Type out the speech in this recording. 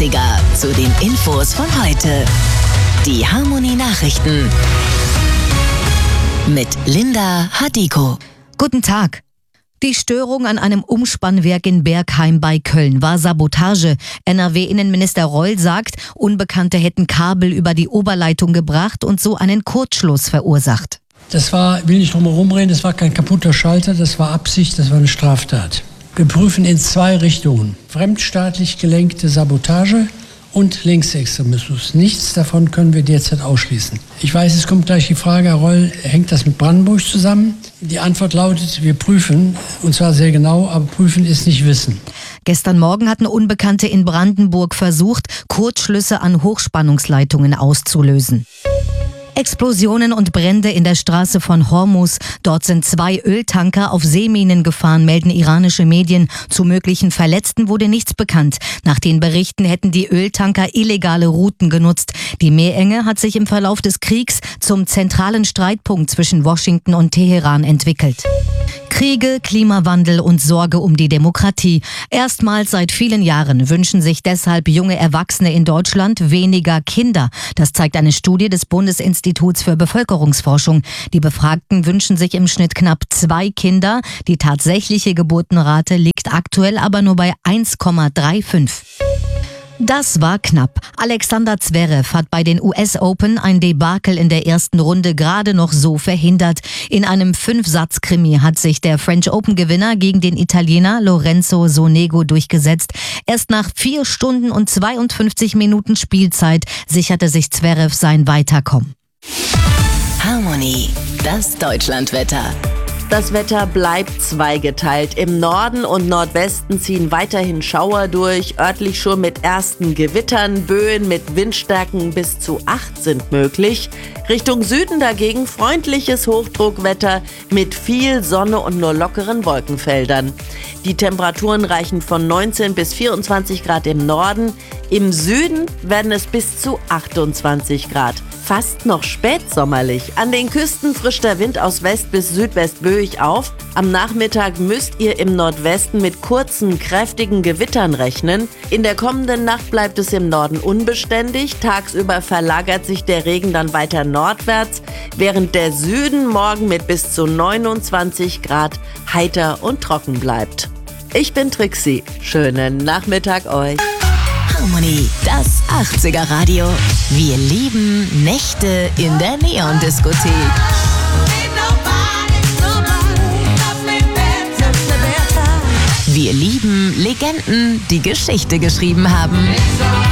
80er zu den Infos von heute. Die Harmonie Nachrichten mit Linda Hadiko. Guten Tag. Die Störung an einem Umspannwerk in Bergheim bei Köln war Sabotage. NRW-Innenminister Reul sagt, Unbekannte hätten Kabel über die Oberleitung gebracht und so einen Kurzschluss verursacht. Das war, will nicht drum herum reden, das war kein kaputter Schalter, das war Absicht, das war eine Straftat. Wir prüfen in 2 Richtungen. Fremdstaatlich gelenkte Sabotage und Linksextremismus. Nichts davon können wir derzeit ausschließen. Ich weiß, es kommt gleich die Frage, Herr Reul, hängt das mit Brandenburg zusammen? Die Antwort lautet, wir prüfen, und zwar sehr genau, aber prüfen ist nicht wissen. Gestern Morgen hatten Unbekannte in Brandenburg versucht, Kurzschlüsse an Hochspannungsleitungen auszulösen. Explosionen und Brände in der Straße von Hormuz. Dort sind 2 Öltanker auf Seeminen gefahren, melden iranische Medien. Zu möglichen Verletzten wurde nichts bekannt. Nach den Berichten hätten die Öltanker illegale Routen genutzt. Die Meerenge hat sich im Verlauf des Kriegs zum zentralen Streitpunkt zwischen Washington und Teheran entwickelt. Kriege, Klimawandel und Sorge um die Demokratie. Erstmals seit vielen Jahren wünschen sich deshalb junge Erwachsene in Deutschland weniger Kinder. Das zeigt eine Studie des Bundesinstituts für Bevölkerungsforschung. Die Befragten wünschen sich im Schnitt knapp 2 Kinder. Die tatsächliche Geburtenrate liegt aktuell aber nur bei 1,35. Das war knapp. Alexander Zverev hat bei den US Open ein Debakel in der ersten Runde gerade noch so verhindert. In einem 5-Satz-Krimi hat sich der French Open-Gewinner gegen den Italiener Lorenzo Sonego durchgesetzt. Erst nach 4 Stunden und 52 Minuten Spielzeit sicherte sich Zverev sein Weiterkommen. Harmonie, das Deutschlandwetter. Das Wetter bleibt zweigeteilt. Im Norden und Nordwesten ziehen weiterhin Schauer durch, örtlich schon mit ersten Gewittern. Böen mit Windstärken bis zu 8 sind möglich. Richtung Süden dagegen freundliches Hochdruckwetter mit viel Sonne und nur lockeren Wolkenfeldern. Die Temperaturen reichen von 19 bis 24 Grad im Norden. Im Süden werden es bis zu 28 Grad. Fast noch spätsommerlich. An den Küsten frischt der Wind aus West bis Südwest böig auf. Am Nachmittag müsst ihr im Nordwesten mit kurzen, kräftigen Gewittern rechnen. In der kommenden Nacht bleibt es im Norden unbeständig. Tagsüber verlagert sich der Regen dann weiter nordwärts, während der Süden morgen mit bis zu 29 Grad heiter und trocken bleibt. Ich bin Trixie. Schönen Nachmittag euch. Harmonie, das 80er Radio. Wir lieben Nächte in der Neon-Diskothek. Wir lieben Legenden, die Geschichte geschrieben haben.